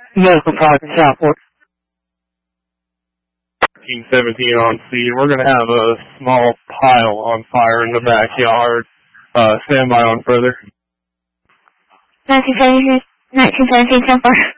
Medical Product Southport. 17 on scene. We're going to have a small pile on fire in the backyard. Stand by on further. 1917 so far.